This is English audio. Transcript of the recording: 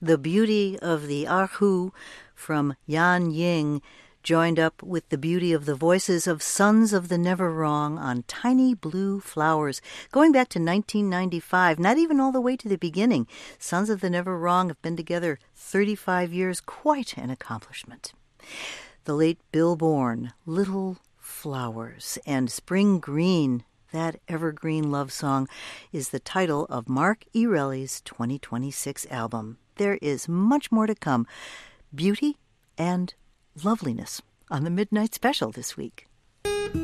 The beauty of the Erhu from Yan Ying joined up with the beauty of the voices of Sons of the Never Wrong on Tiny Blue Flowers, going back to 1995, not even all the way to the beginning. Sons of the Never Wrong have been together 35 years, quite an accomplishment. The late Bill Bourne, Little Flowers, and Spring Green, that evergreen love song, is the title of Mark Erelli's 2026 album. There is much more to come. Beauty and loveliness on the Midnight Special this week.